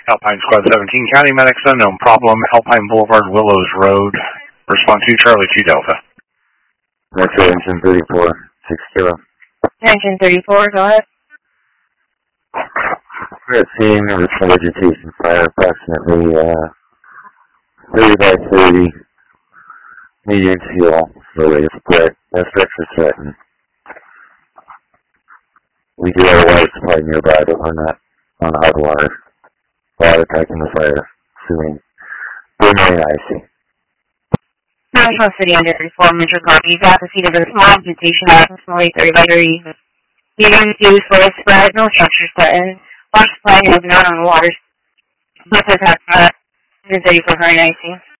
Alpine Squad 17, County Medics unknown problem, Alpine Boulevard, Willows Road. Response 2, Charlie 2 Delta. Metro Engine 34, 6-0. Engine 34, go ahead. We're at scene of some vegetation fire, approximately 30 by 30, medium fuel, slow rate of spread, no structure threatened. We do have a water supply nearby, but we're not on hot water. Water attacking the fire, assuming burning and icy. National City under 34, Metro Copy. At the scene of a small vegetation, approximately 30 by 30, medium fuel, slow rate of spread, no structure threatened. Water supply is not on the water. What's the attack? Is ready for hurry icy.